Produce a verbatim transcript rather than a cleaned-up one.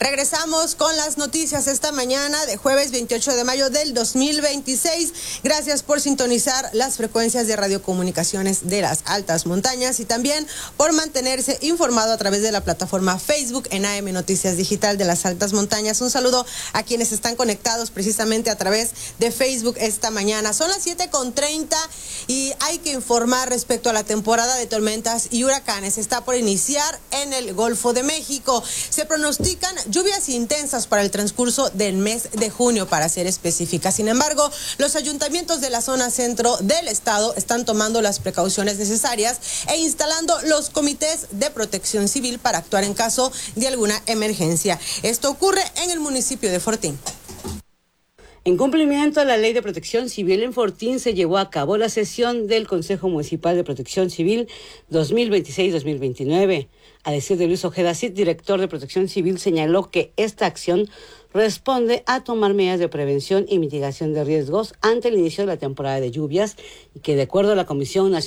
Regresamos con las noticias esta mañana de jueves veintiocho de mayo del dos mil veintiséis. Gracias por sintonizar las frecuencias de radiocomunicaciones de las altas montañas y también por mantenerse informado a través de la plataforma Facebook en A M Noticias Digital de las Altas Montañas. Un saludo a quienes están conectados precisamente a través de Facebook esta mañana. Son las siete con treinta y hay que informar respecto a la temporada de tormentas y huracanes. Está por iniciar en el Golfo de México. Se pronostican lluvias intensas para el transcurso del mes de junio, para ser específicas. Sin embargo, los ayuntamientos de la zona centro del estado están tomando las precauciones necesarias e instalando los comités de protección civil para actuar en caso de alguna emergencia. Esto ocurre en el municipio de Fortín. En cumplimiento a la Ley de Protección Civil en Fortín, se llevó a cabo la sesión del Consejo Municipal de Protección Civil dos mil veintiséis dos mil veintinueve. A decir de Luis Ojeda Cid, director de Protección Civil, señaló que esta acción responde a tomar medidas de prevención y mitigación de riesgos ante el inicio de la temporada de lluvias y que, de acuerdo a la Comisión Nacional